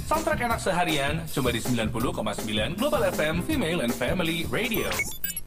Soundtrack enak seharian cuma di 90,9 Global FM Female and Family Radio.